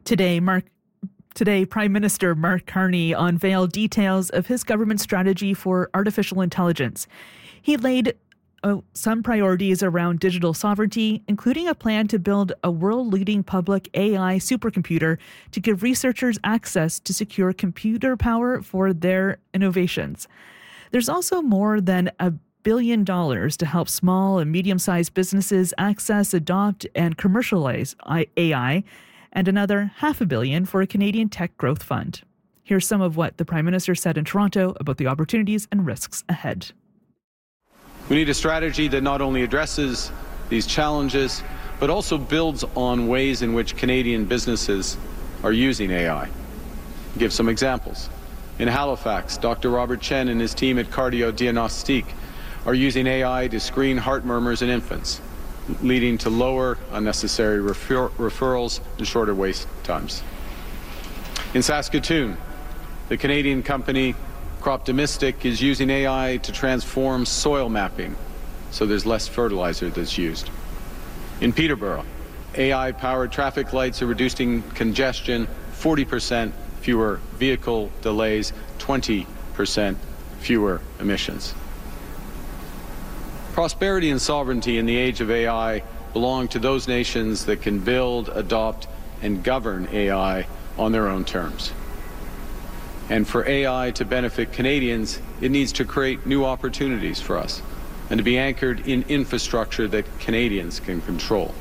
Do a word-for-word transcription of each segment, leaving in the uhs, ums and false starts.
Today, Mark Today, Prime Minister Mark Carney unveiled details of his government strategy for artificial intelligence. He laid uh, some priorities around digital sovereignty, including a plan to build a world-leading public A I supercomputer to give researchers access to secure computer power for their innovations. There's also more than a billion dollars to help small and medium-sized businesses access, adopt, and commercialize A I, and another half a billion for a Canadian Tech Growth Fund. Here's some of what the Prime Minister said in Toronto about the opportunities and risks ahead. We need a strategy that not only addresses these challenges, but also builds on ways in which Canadian businesses are using A I. I'll give some examples. In Halifax, Doctor Robert Chen and his team at Cardio Diagnostique are using A I to screen heart murmurs in infants, leading to lower unnecessary refer- referrals and shorter wait times. In Saskatoon, the Canadian company Croptomistic is using A I to transform soil mapping so there's less fertilizer that's used. In Peterborough, A I-powered traffic lights are reducing congestion, forty percent fewer vehicle delays, twenty percent fewer emissions. Prosperity and sovereignty in the age of A I belong to those nations that can build, adopt, and govern A I on their own terms. And for A I to benefit Canadians, it needs to create new opportunities for us and to be anchored in infrastructure that Canadians can control.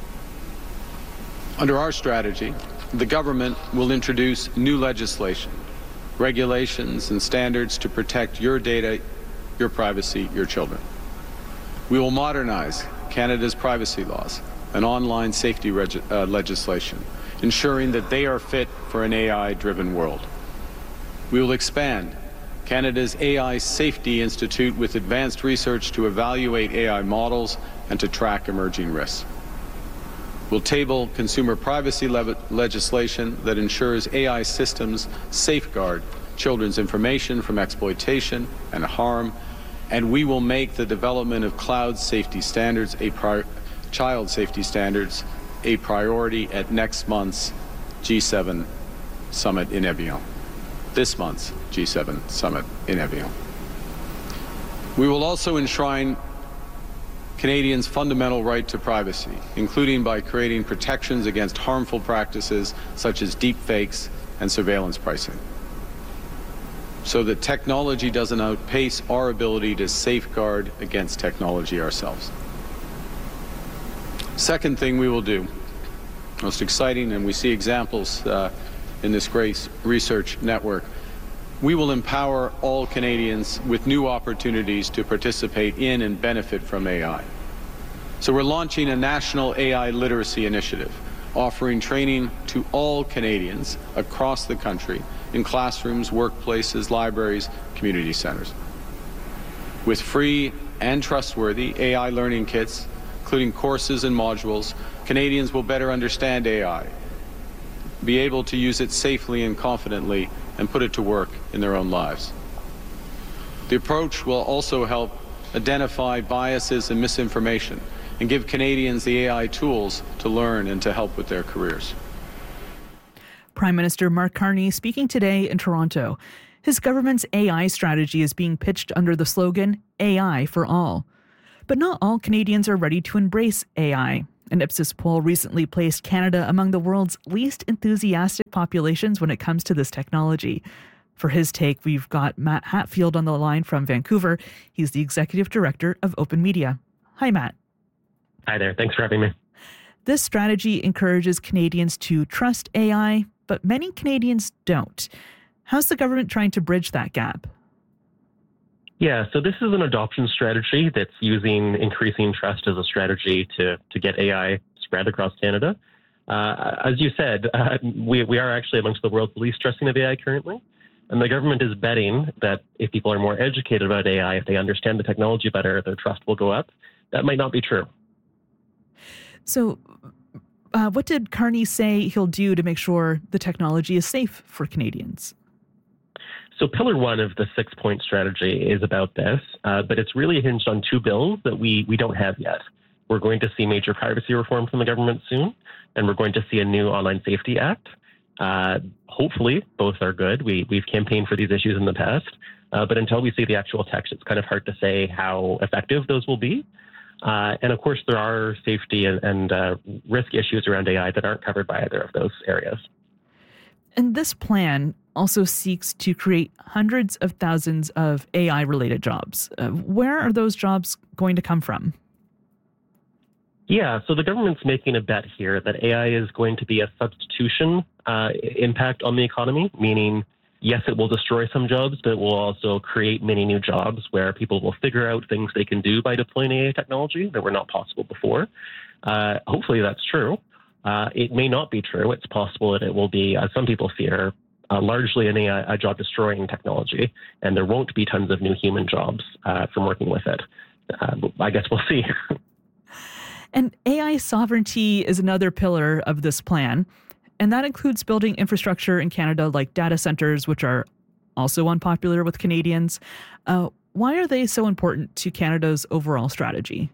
Under our strategy, the government will introduce new legislation, regulations, and standards to protect your data, your privacy, your children. We will modernize Canada's privacy laws and online safety reg- uh, legislation, ensuring that they are fit for an A I-driven world. We will expand Canada's A I Safety Institute with advanced research to evaluate A I models and to track emerging risks. We'll table consumer privacy le- legislation that ensures A I systems safeguard children's information from exploitation and harm, and we will make the development of cloud safety standards, a pri- child safety standards, a priority at next month's G seven summit in Evian. This month's G seven summit in Evian. We will also enshrine Canadians' fundamental right to privacy, including by creating protections against harmful practices such as deepfakes and surveillance pricing, so that technology doesn't outpace our ability to safeguard against technology ourselves. Second thing we will do, most exciting, and we see examples uh, in this great research network, we will empower all Canadians with new opportunities to participate in and benefit from A I. So we're launching a national A I literacy initiative, offering training to all Canadians across the country in classrooms, workplaces, libraries, community centres. With free and trustworthy A I learning kits, including courses and modules, Canadians will better understand A I, be able to use it safely and confidently, and put it to work in their own lives. The approach will also help identify biases and misinformation and give Canadians the A I tools to learn and to help with their careers. Prime Minister Mark Carney speaking today in Toronto. His government's A I strategy is being pitched under the slogan, A I for all. But not all Canadians are ready to embrace A I. An Ipsos poll recently placed Canada among the world's least enthusiastic populations when it comes to this technology. For his take, we've got Matt Hatfield on the line from Vancouver. He's the Executive Director of Open Media. Hi, Matt. Hi there. Thanks for having me. This strategy encourages Canadians to trust A I, but many Canadians don't. How's the government trying to bridge that gap? Yeah, so this is an adoption strategy that's using increasing trust as a strategy to, to get A I spread across Canada. Uh, as you said, uh, we, we are actually amongst the world's least trusting of A I currently. And the government is betting that if people are more educated about A I, if they understand the technology better, their trust will go up. That might not be true. So uh, what did Carney say he'll do to make sure the technology is safe for Canadians? So pillar one of the six-point strategy is about this, uh, but it's really hinged on two bills that we, we don't have yet. We're going to see major privacy reform from the government soon, and we're going to see a new Online Safety Act. Uh, hopefully, both are good. We, we've campaigned for these issues in the past, uh, but until we see the actual text, it's kind of hard to say how effective those will be. Uh, and of course, there are safety and, and uh, risk issues around A I that aren't covered by either of those areas. And this plan also seeks to create hundreds of thousands of A I-related jobs. Uh, where are those jobs going to come from? Yeah, so the government's making a bet here that A I is going to be a substitution uh, impact on the economy, meaning, yes, it will destroy some jobs, but it will also create many new jobs where people will figure out things they can do by deploying A I technology that were not possible before. Uh, hopefully that's true. Uh, it may not be true. It's possible that it will be, as some people fear, uh, largely an A I, a job-destroying technology, and there won't be tons of new human jobs uh, from working with it. Uh, I guess we'll see. And A I sovereignty is another pillar of this plan, and that includes building infrastructure in Canada like data centers, which are also unpopular with Canadians. Uh, why are they so important to Canada's overall strategy?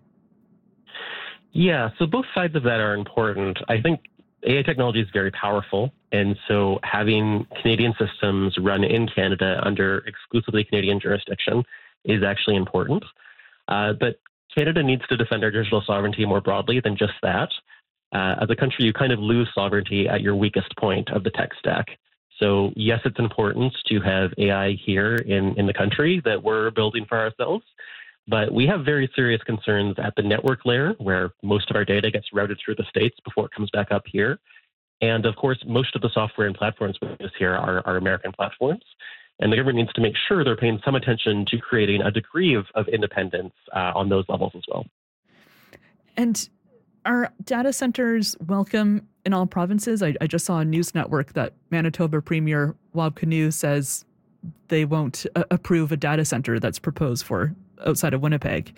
Yeah, so both sides of that are important. I think A I technology is very powerful, and so having Canadian systems run in Canada under exclusively Canadian jurisdiction is actually important. Uh, but Canada needs to defend our digital sovereignty more broadly than just that. Uh, as a country, you kind of lose sovereignty at your weakest point of the tech stack. So yes, it's important to have A I here in, in the country that we're building for ourselves, but we have very serious concerns at the network layer where most of our data gets routed through the States before it comes back up here. And of course, most of the software and platforms we use here are, are American platforms. And the government needs to make sure they're paying some attention to creating a degree of, of independence uh, on those levels as well. And are data centers welcome in all provinces? I, I just saw a news network that Manitoba Premier Wab Kinew says they won't uh, approve a data center that's proposed for outside of Winnipeg.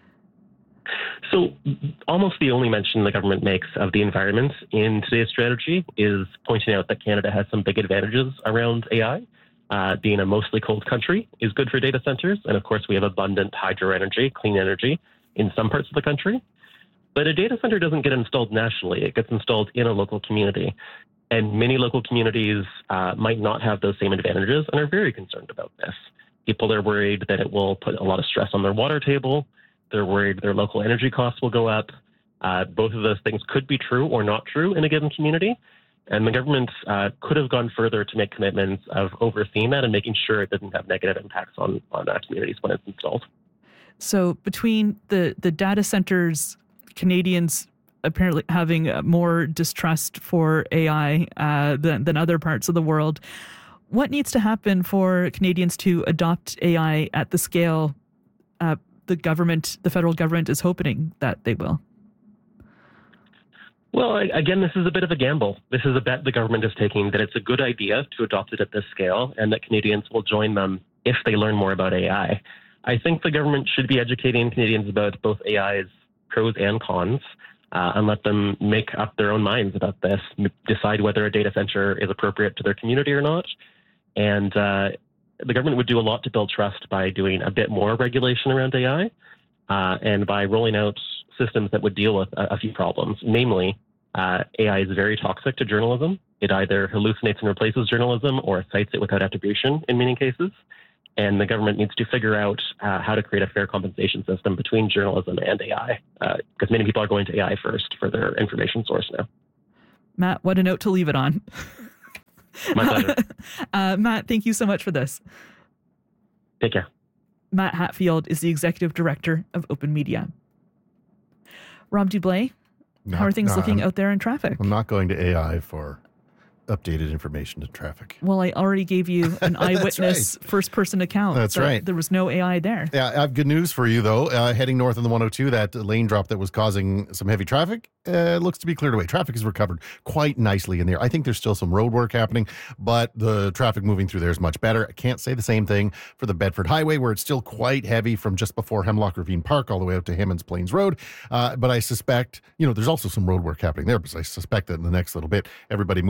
So almost the only mention the government makes of the environment in today's strategy is pointing out that Canada has some big advantages around A I. Uh, being a mostly cold country is good for data centers. And of course, we have abundant hydro energy, clean energy in some parts of the country. But a data center doesn't get installed nationally. It gets installed in a local community. And many local communities uh, might not have those same advantages and are very concerned about this. People are worried that it will put a lot of stress on their water table. They're worried their local energy costs will go up. Uh, both of those things could be true or not true in a given community. And the government uh, could have gone further to make commitments of overseeing that and making sure it didn't have negative impacts on, on uh, communities when it's installed. So between the, the data centers, Canadians apparently having more distrust for A I uh, than, than other parts of the world, what needs to happen for Canadians to adopt A I at the scale uh, the government, the federal government is hoping that they will? Well, again, this is a bit of a gamble. This is a bet the government is taking that it's a good idea to adopt it at this scale and that Canadians will join them if they learn more about A I. I think the government should be educating Canadians about both A I's pros and cons uh, and let them make up their own minds about this, decide whether a data center is appropriate to their community or not. And uh, the government would do a lot to build trust by doing a bit more regulation around A I uh, and by rolling out systems that would deal with a, a few problems. Namely, uh, A I is very toxic to journalism. It either hallucinates and replaces journalism or cites it without attribution in many cases. And the government needs to figure out uh, how to create a fair compensation system between journalism and A I, because uh, many people are going to A I first for their information source now. Matt, what a note to leave it on. My pleasure. uh, Matt, thank you so much for this. Take care. Matt Hatfield is the executive director of Open Media. Rob Dublé, Not, how are things no, looking I'm, out there in traffic? I'm not going to A I for updated information to traffic. Well, I already gave you an eyewitness right. first-person account. That's right. There was no A I there. Yeah, I have good news for you, though. Uh, heading north on the one oh two, that lane drop that was causing some heavy traffic uh, looks to be cleared away. Traffic is recovered quite nicely in there. I think there's still some road work happening, but the traffic moving through there is much better. I can't say the same thing for the Bedford Highway, where it's still quite heavy from just before Hemlock Ravine Park all the way out to Hammond's Plains Road. Uh, but I suspect, you know, there's also some road work happening there, because I suspect that in the next little bit, everybody moving back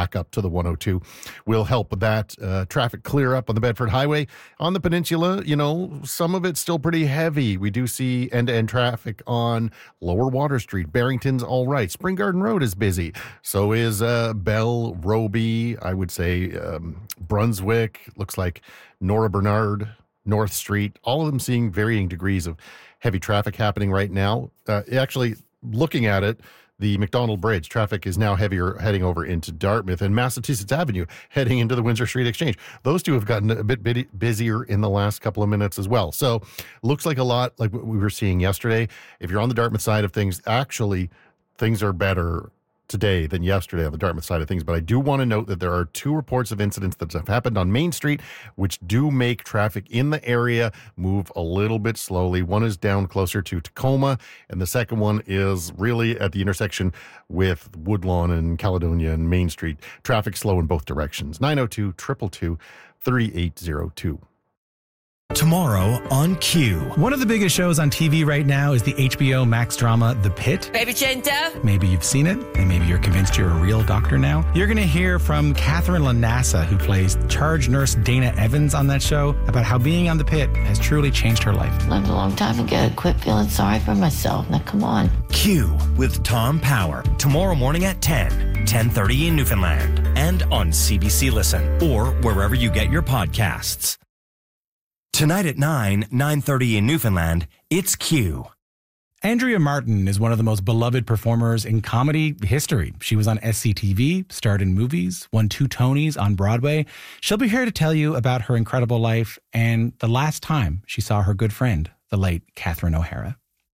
back up to the one oh two will help with that. Uh, traffic clear up on the Bedford Highway. On the peninsula, you know, some of it's still pretty heavy. We do see end-to-end traffic on Lower Water Street. Barrington's all right. Spring Garden Road is busy. So is uh, Bell, Roby, I would say um, Brunswick. Looks like Nora Bernard, North Street. All of them seeing varying degrees of heavy traffic happening right now. Uh, actually, looking at it, the McDonald Bridge traffic is now heavier heading over into Dartmouth, and Massachusetts Avenue heading into the Windsor Street Exchange. Those two have gotten a bit bit busier in the last couple of minutes as well. So looks like a lot like what we were seeing yesterday. If you're on the Dartmouth side of things, actually things are better today than yesterday on the Dartmouth side of things. But I do want to note that there are two reports of incidents that have happened on Main Street, which do make traffic in the area move a little bit slowly. One is down closer to Tacoma, and the second one is really at the intersection with Woodlawn and Caledonia and Main Street. Traffic slow in both directions. nine oh two, two two two, three eight oh two. Tomorrow on Q. One of the biggest shows on T V right now is the H B O Max drama, The Pit. Baby Chinta. Maybe you've seen it, and maybe you're convinced you're a real doctor now. You're going to hear from Catherine Lanassa, who plays charge nurse Dana Evans on that show, about how being on The Pit has truly changed her life. Learned a long time ago. Quit feeling sorry for myself. Now, come on. Q with Tom Power. Tomorrow morning at ten, ten thirty in Newfoundland, and on C B C Listen, or wherever you get your podcasts. Tonight at nine, nine thirty in Newfoundland, it's Q. Andrea Martin is one of the most beloved performers in comedy history. She was on S C T V, starred in movies, won two Tonys on Broadway. She'll be here to tell you about her incredible life and the last time she saw her good friend, the late Catherine O'Hara.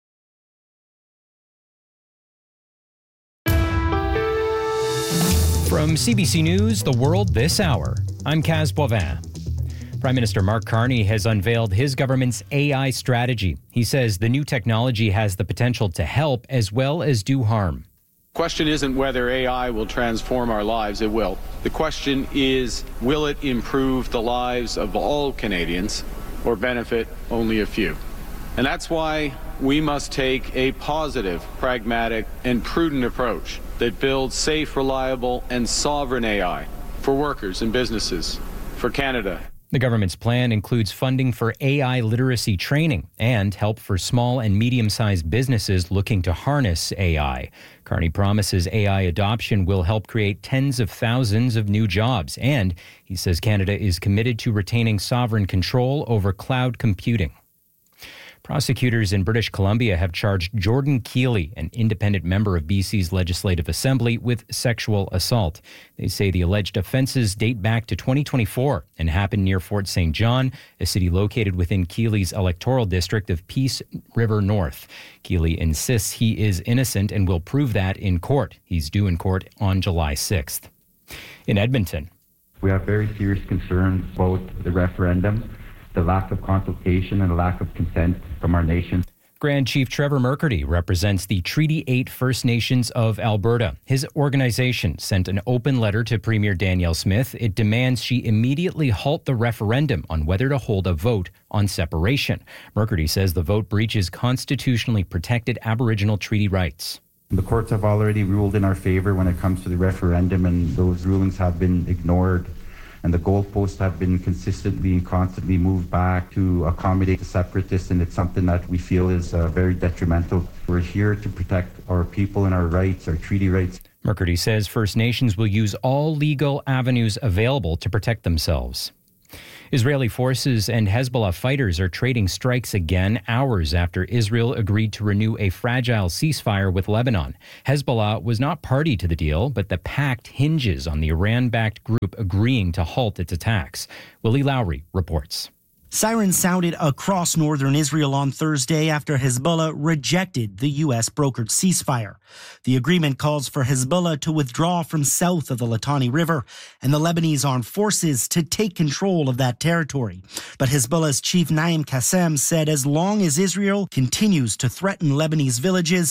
From C B C News, The World This Hour, I'm Kaz Boivin. Prime Minister Mark Carney has unveiled his government's A I strategy. He says the new technology has the potential to help as well as do harm. The question isn't whether A I will transform our lives. It will. The question is, will it improve the lives of all Canadians or benefit only a few? And that's why we must take a positive, pragmatic, and prudent approach that builds safe, reliable, and sovereign A I for workers and businesses, for Canada. The government's plan includes funding for A I literacy training and help for small and medium-sized businesses looking to harness A I. Carney promises A I adoption will help create tens of thousands of new jobs, and he says Canada is committed to retaining sovereign control over cloud computing. Prosecutors in British Columbia have charged Jordan Keeley, an independent member of B C's Legislative Assembly, with sexual assault. They say the alleged offenses date back to twenty twenty-four and happened near Fort Saint John, a city located within Keeley's electoral district of Peace River North. Keeley insists he is innocent and will prove that in court. He's due in court on July sixth. In Edmonton, we have very serious concerns about the referendum, the lack of consultation and the lack of consent from our nation. Grand Chief Trevor Mercurdy represents the Treaty eight First Nations of Alberta. His organization sent an open letter to Premier Danielle Smith. It demands she immediately halt the referendum on whether to hold a vote on separation. Mercurdy says the vote breaches constitutionally protected Aboriginal treaty rights. The courts have already ruled in our favor when it comes to the referendum, and those rulings have been ignored. And the goalposts have been consistently and constantly moved back to accommodate the separatists, and it's something that we feel is uh, very detrimental. We're here to protect our people and our rights, our treaty rights. Mercurdy says First Nations will use all legal avenues available to protect themselves. Israeli forces and Hezbollah fighters are trading strikes again hours after Israel agreed to renew a fragile ceasefire with Lebanon. Hezbollah was not party to the deal, but the pact hinges on the Iran-backed group agreeing to halt its attacks. Willie Lowry reports. Sirens sounded across northern Israel on Thursday after Hezbollah rejected the U S brokered ceasefire. The agreement calls for Hezbollah to withdraw from south of the Litani River and the Lebanese armed forces to take control of that territory. But Hezbollah's chief Naim Qassem said as long as Israel continues to threaten Lebanese villages,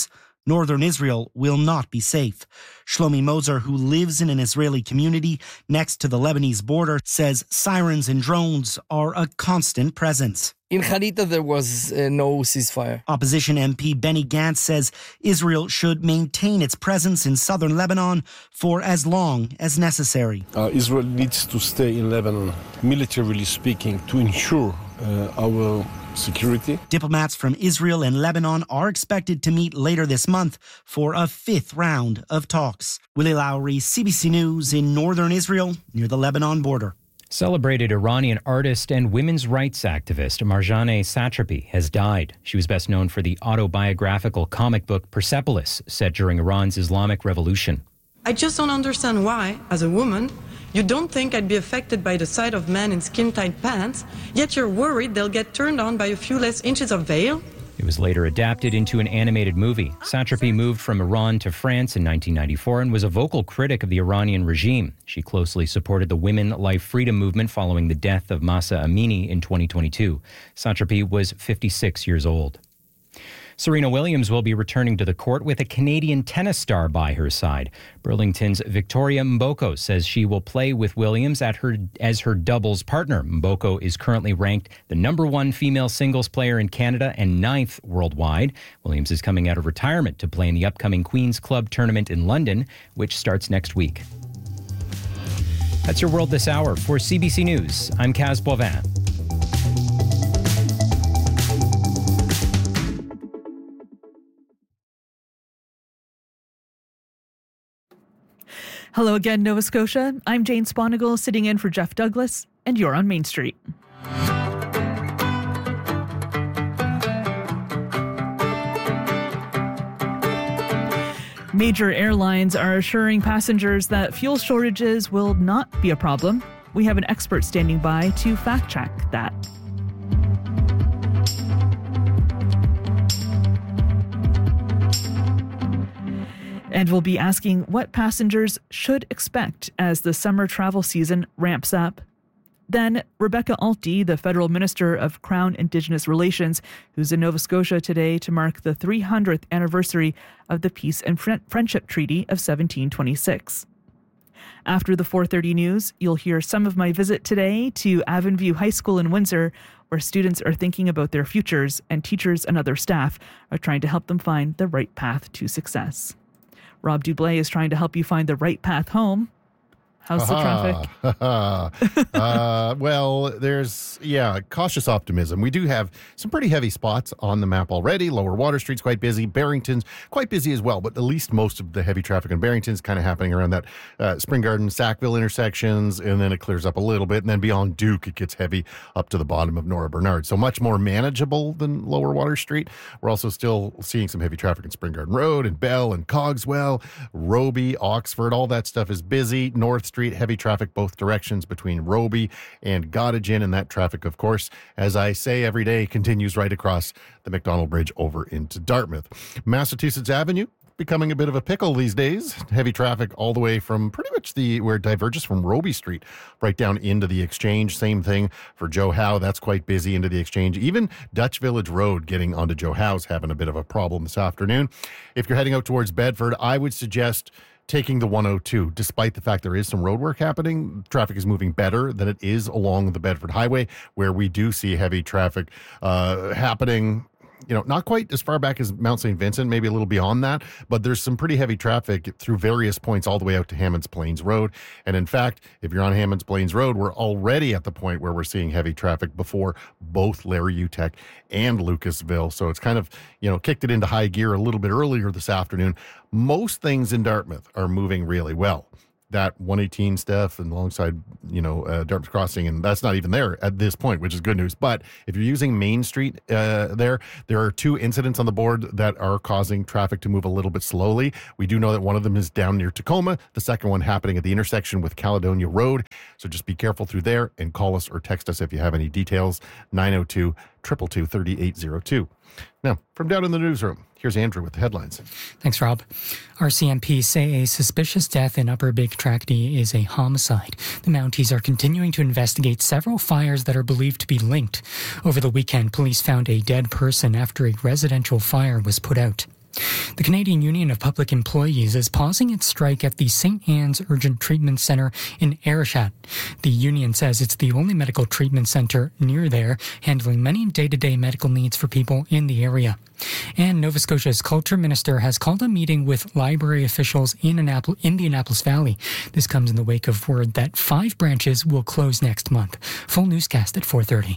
Northern Israel will not be safe. Shlomi Moser, who lives in an Israeli community next to the Lebanese border, says sirens and drones are a constant presence. In Harita, there was uh, no ceasefire. Opposition M P Benny Gantz says Israel should maintain its presence in southern Lebanon for as long as necessary. Uh, Israel needs to stay in Lebanon, militarily speaking, to ensure uh, our security. Diplomats from Israel and Lebanon are expected to meet later this month for a fifth round of talks. Willie Lowry, C B C News in northern Israel near the Lebanon border. Celebrated Iranian artist and women's rights activist Marjane Satrapi has died. She was best known for the autobiographical comic book Persepolis, set during Iran's Islamic Revolution. I just don't understand why, as a woman, you don't think I'd be affected by the sight of men in skin-tight pants, yet you're worried they'll get turned on by a few less inches of veil? It was later adapted into an animated movie. Satrapi moved from Iran to France in nineteen ninety-four and was a vocal critic of the Iranian regime. She closely supported the Women Life Freedom movement following the death of Mahsa Amini in twenty twenty-two. Satrapi was fifty-six years old. Serena Williams will be returning to the court with a Canadian tennis star by her side. Burlington's Victoria Mboko says she will play with Williams at her as her doubles partner. Mboko is currently ranked the number one female singles player in Canada and ninth worldwide. Williams is coming out of retirement to play in the upcoming Queen's Club tournament in London, which starts next week. That's your World This Hour. For C B C News, I'm Kaz Boivin. Hello again, Nova Scotia. I'm Jane Sponigal, sitting in for Jeff Douglas, and you're on Main Street. Major airlines are assuring passengers that fuel shortages will not be a problem. We have an expert standing by to fact-check that. And we'll be asking what passengers should expect as the summer travel season ramps up. Then, Rebecca Alty, the Federal Minister of Crown Indigenous Relations, who's in Nova Scotia today to mark the three hundredth anniversary of the Peace and Friendship Treaty of seventeen twenty-six. After the four thirty news, you'll hear some of my visit today to Avonview High School in Windsor, where students are thinking about their futures and teachers and other staff are trying to help them find the right path to success. Rob Dublé is trying to help you find the right path home. How's the traffic? uh, well, there's, yeah, cautious optimism. We do have some pretty heavy spots on the map already. Lower Water Street's quite busy. Barrington's quite busy as well, but at least most of the heavy traffic on Barrington's kind of happening around that uh, Spring Garden, Sackville intersections, and then it clears up a little bit. And then beyond Duke, it gets heavy up to the bottom of Nora Bernard. So much more manageable than Lower Water Street. We're also still seeing some heavy traffic in Spring Garden Road and Bell and Cogswell, Roby, Oxford. All that stuff is busy. North Street, heavy traffic both directions between Roby and Gottingen, and that traffic, of course, as I say every day, continues right across the McDonald Bridge over into Dartmouth. Massachusetts Avenue becoming a bit of a pickle these days. Heavy traffic all the way from pretty much the where it diverges from Roby Street right down into the Exchange. Same thing for Joe Howe. That's quite busy into the Exchange. Even Dutch Village Road getting onto Joe Howe's having a bit of a problem this afternoon. If you're heading out towards Bedford, I would suggest taking the one oh two. Despite the fact there is some road work happening, traffic is moving better than it is along the Bedford Highway, where we do see heavy traffic uh, happening, you know, not quite as far back as Mount Saint Vincent, maybe a little beyond that, but there's some pretty heavy traffic through various points all the way out to Hammonds Plains Road. And in fact, if you're on Hammonds Plains Road, we're already at the point where we're seeing heavy traffic before both Larry Utech and Lucasville. So it's kind of, you know, kicked it into high gear a little bit earlier this afternoon. Most things in Dartmouth are moving really well. That one eighteen stuff and alongside, you know, uh, Dartmouth Crossing, and that's not even there at this point, which is good news. But if you're using Main Street uh, there, there are two incidents on the board that are causing traffic to move a little bit slowly. We do know that one of them is down near Tacoma, the second one happening at the intersection with Caledonia Road. So just be careful through there and call us or text us if you have any details, nine oh two, two two two, three eight oh two. Now, from down in the newsroom, here's Andrew with the headlines. Thanks, Rob. R C M P say a suspicious death in Upper Big Tracadie is a homicide. The Mounties are continuing to investigate several fires that are believed to be linked. Over the weekend, police found a dead person after a residential fire was put out. The Canadian Union of Public Employees is pausing its strike at the Saint Anne's Urgent Treatment Centre in Arishat. The union says it's the only medical treatment centre near there, handling many day-to-day medical needs for people in the area. And Nova Scotia's Culture Minister has called a meeting with library officials in Indianapolis Valley. This comes in the wake of word that five branches will close next month. Full newscast at four thirty.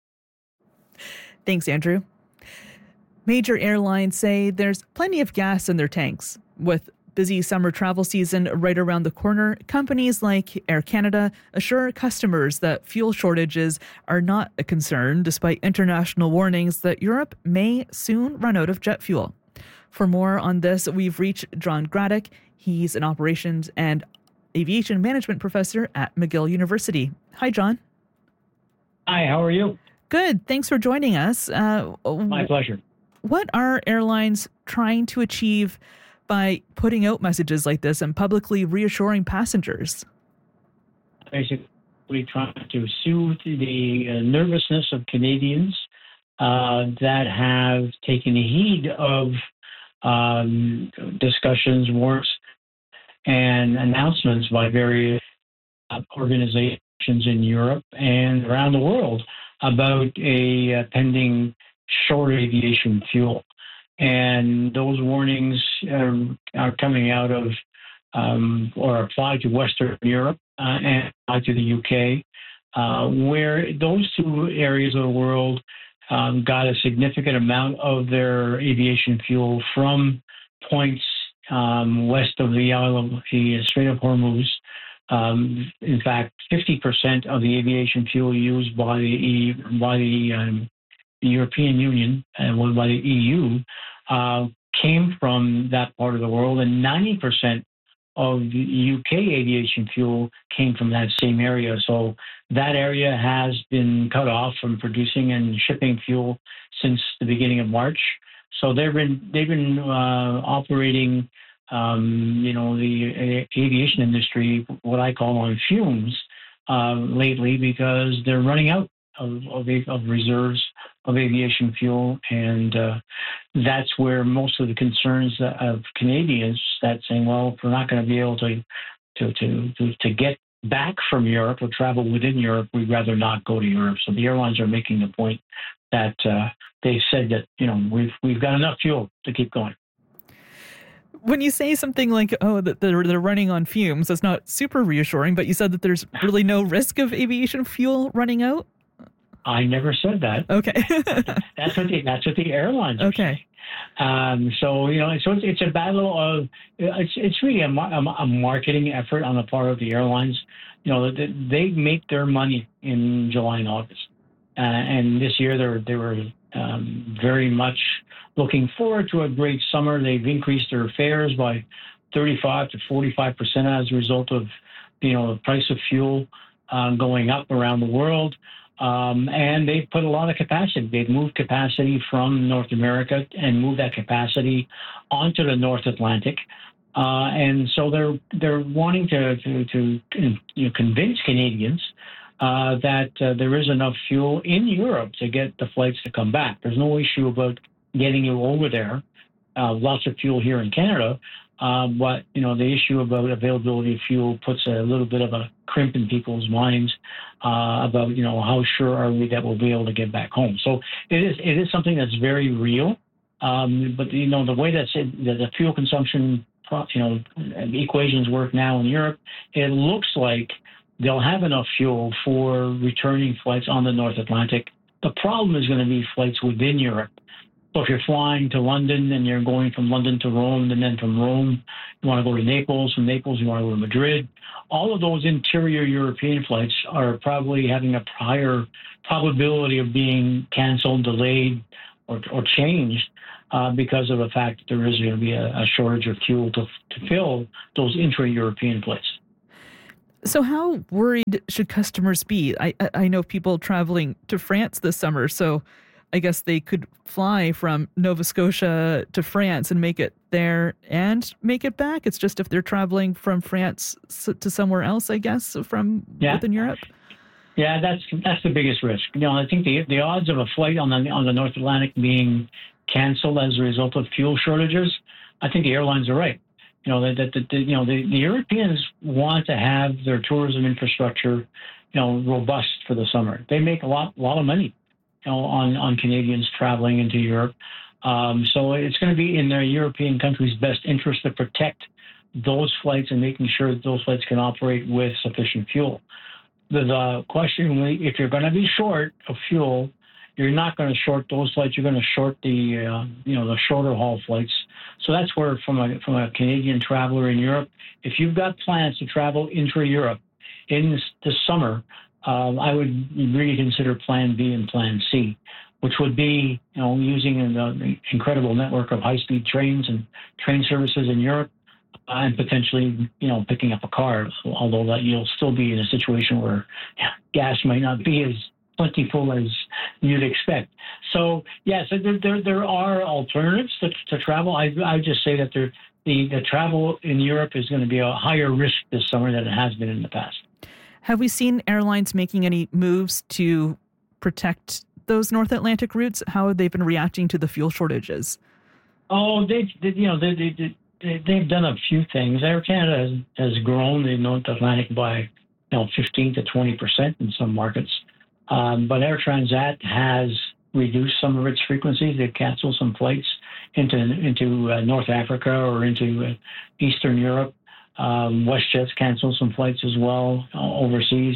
Thanks, Andrew. Major airlines say there's plenty of gas in their tanks. With busy summer travel season right around the corner, companies like Air Canada assure customers that fuel shortages are not a concern, despite international warnings that Europe may soon run out of jet fuel. For more on this, we've reached John Graddick. He's an operations and aviation management professor at McGill University. Hi, John. Hi, how are you? Good. Thanks for joining us. Uh, My pleasure. What are airlines trying to achieve by putting out messages like this and publicly reassuring passengers? Basically trying to soothe the uh, nervousness of Canadians uh, that have taken heed of um, discussions, warrants, and announcements by various uh, organizations in Europe and around the world about a uh, pending short aviation fuel. And those warnings um, are coming out of um, or apply to Western Europe uh, and apply to the U K, uh, where those two areas of the world um, got a significant amount of their aviation fuel from points um, west of the Isle of the Strait of Hormuz. Um, in fact, fifty percent of the aviation fuel used by the by the um, the European Union and uh, by the E U uh, came from that part of the world, and ninety percent of the U K aviation fuel came from that same area. So that area has been cut off from producing and shipping fuel since the beginning of March. So they've been they've been uh, operating, um, you know, the aviation industry, what I call on fumes, uh, lately, because they're running out of of, of reserves of aviation fuel, and uh, that's where most of the concerns of Canadians that saying, well, if we're not going to be able to to, to to to get back from Europe or travel within Europe, we'd rather not go to Europe. So the airlines are making the point that uh, they said that, you know, we've we've got enough fuel to keep going. When you say something like, oh, that they're, they're running on fumes, that's not super reassuring, but you said that there's really no risk of aviation fuel running out? I never said that. Okay. that's what the, that's what the airlines are okay. saying. Um, so, you know, so it's, it's a battle of, it's it's really a, a marketing effort on the part of the airlines. You know, they, they make their money in July and August. Uh, and this year they they were um, very much looking forward to a great summer. They've increased their fares by thirty-five to forty-five percent as a result of, you know, the price of fuel um, going up around the world. Um, and they've put a lot of capacity. They've moved capacity from North America and moved that capacity onto the North Atlantic. Uh, and so they're they're wanting to to, to you know, convince Canadians uh, that uh, there is enough fuel in Europe to get the flights to come back. There's no issue about getting you over there. Uh, lots of fuel here in Canada. Uh, but, you know, the issue about availability of fuel puts a little bit of a crimp in people's minds uh, about, you know, how sure are we that we'll be able to get back home. So it is it is something that's very real. Um, but, you know, the way that's it, the, the fuel consumption, you know, equations work now in Europe, it looks like they'll have enough fuel for returning flights on the North Atlantic. The problem is going to be flights within Europe. So if you're flying to London and you're going from London to Rome, and then from Rome, you want to go to Naples, from Naples, you want to go to Madrid, all of those interior European flights are probably having a higher probability of being canceled, delayed, or, or changed uh, because of the fact that there is going to be a, a shortage of fuel to, to fill those intra-European flights. So how worried should customers be? I, I know people traveling to France this summer, so I guess they could fly from Nova Scotia to France and make it there and make it back. It's just if they're traveling from France to somewhere else, I guess, from yeah. within Europe. Yeah, that's that's the biggest risk. You know, I think the the odds of a flight on the on the North Atlantic being canceled as a result of fuel shortages, I think the airlines are right. You know, that, that, that you know, the, the Europeans want to have their tourism infrastructure, you know, robust for the summer. They make a lot, lot of money, you know, on, on Canadians traveling into Europe. Um, so it's going to be in their European countries' best interest to protect those flights and making sure that those flights can operate with sufficient fuel. The, the question, if you're going to be short of fuel, you're not going to short those flights. You're going to short the, uh, you know, the shorter haul flights. So that's where, from a from a Canadian traveler in Europe, if you've got plans to travel intra-Europe in this, this summer, um, I would really consider Plan B and Plan C, which would be, you know, using an incredible network of high-speed trains and train services in Europe, uh, and potentially, you know, picking up a car. Although that you'll still be in a situation where yeah, gas might not be as plentiful as you'd expect. So yes, there there, there are alternatives to, to travel. I I just say that there, the the travel in Europe is going to be a higher risk this summer than it has been in the past. Have we seen airlines making any moves to protect those North Atlantic routes? How have they been reacting to the fuel shortages? Oh, they, they you know they, they, they they've done a few things. Air Canada has, has grown the North Atlantic by you know fifteen to twenty percent in some markets. Um, but Air Transat has reduced some of its frequencies. They've canceled some flights into into uh, North Africa or into uh, Eastern Europe. Um, WestJet's canceled some flights as well uh, overseas.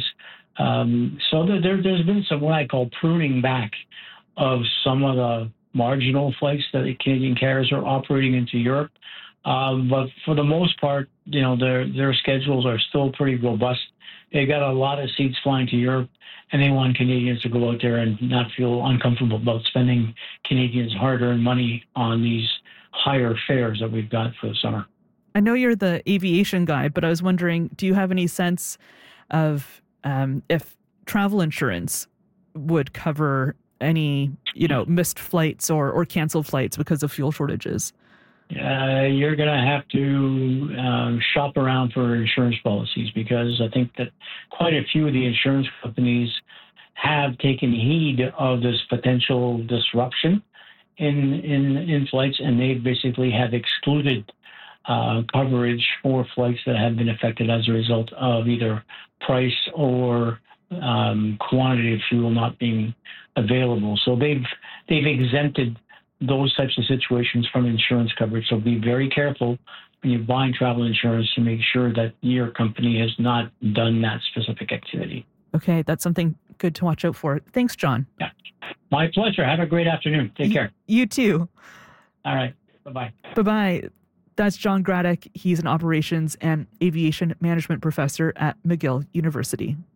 Um, so there, there, there's been some what I call pruning back of some of the marginal flights that the Canadian carriers are operating into Europe. Um, but for the most part, you know, their their schedules are still pretty robust. They got a lot of seats flying to Europe, and they want Canadians to go out there and not feel uncomfortable about spending Canadians' hard-earned money on these higher fares that we've got for the summer. I know you're the aviation guy, but I was wondering, do you have any sense of um, if travel insurance would cover any, you know, missed flights or, or canceled flights because of fuel shortages? Uh, you're going to have to um, shop around for insurance policies, because I think that quite a few of the insurance companies have taken heed of this potential disruption in in, in flights, and they basically have excluded uh, coverage for flights that have been affected as a result of either price or um, quantity of fuel not being available. So they've they've exempted those types of situations from insurance coverage. So be very careful when you're buying travel insurance to make sure that your company has not done that specific activity. Okay, that's something good to watch out for. Thanks, John. Yeah, my pleasure. Have a great afternoon. Take care. You too. All right. Bye-bye. Bye-bye. That's John Graddick. He's an operations and aviation management professor at McGill University.